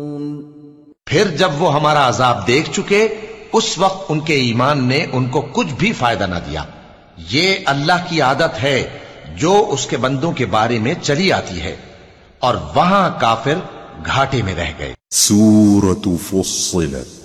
फिर जब वो हमारा अजाब देख चुके, उस वक्त उनके ईमान ने उनको कुछ भी फायदा ना दिया। ये अल्लाह की आदत है जो उसके बंदों के बारे में चली आती है, और वहां काफिर घाटे में रह गए। सूरतु फुस्सिलत